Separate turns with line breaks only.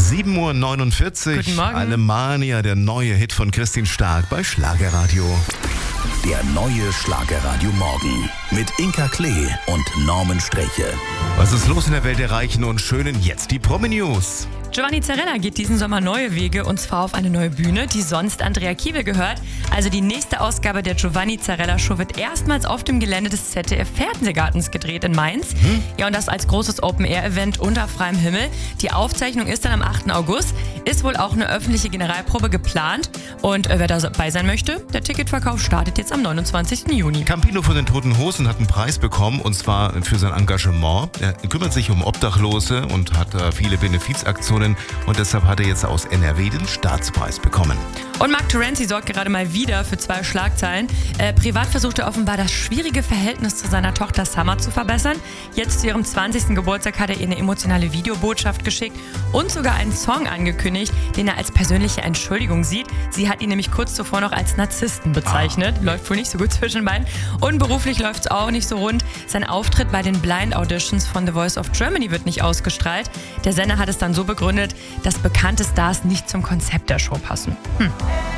7:49 Uhr.
Guten Morgen.
Alemannia, der neue Hit von Christine Stark bei Schlagerradio.
Der neue Schlagerradio Morgen mit Inka Klee und Norman Streche.
Was ist los in der Welt der Reichen und Schönen? Jetzt die Promi-News.
Giovanni Zarella geht diesen Sommer neue Wege und zwar auf eine neue Bühne, die sonst Andrea Kiewel gehört. Also die nächste Ausgabe der Giovanni Zarella Show wird erstmals auf dem Gelände des ZDF-Fernsehgartens gedreht in Mainz. Ja, und das als großes Open-Air-Event unter freiem Himmel. Die Aufzeichnung ist dann am 8. August. Ist wohl auch eine öffentliche Generalprobe geplant. Und wer dabei sein möchte, der Ticketverkauf startet jetzt am 29. Juni.
Campino von den Toten Hosen hat einen Preis bekommen und zwar für sein Engagement. Er kümmert sich um Obdachlose und hat viele Benefizaktionen und deshalb hat er jetzt aus NRW den Staatspreis bekommen.
Und Mark Terenzi sorgt gerade mal wieder für 2 Schlagzeilen. Privat versucht er offenbar das schwierige Verhältnis zu seiner Tochter Summer zu verbessern. Jetzt zu ihrem 20. Geburtstag hat er ihr eine emotionale Videobotschaft geschickt und sogar einen Song angekündigt, den er als persönliche Entschuldigung sieht. Sie hat ihn nämlich kurz zuvor noch als Narzissten bezeichnet. Läuft wohl nicht so gut zwischen beiden. Und beruflich läuft es auch nicht so rund. Sein Auftritt bei den Blind Auditions von The Voice of Germany wird nicht ausgestrahlt. Der Sender hat es dann so begründet, dass bekannte Stars nicht zum Konzept der Show passen.